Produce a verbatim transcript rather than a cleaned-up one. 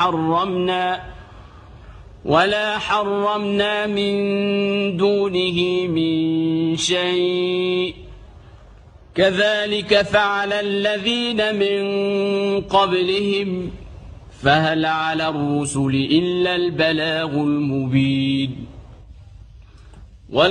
حرمنا ولا حرمنا من دونه من شيء كذلك فعل الذين من قبلهم فهل على الرسل إلا البلاغ المبين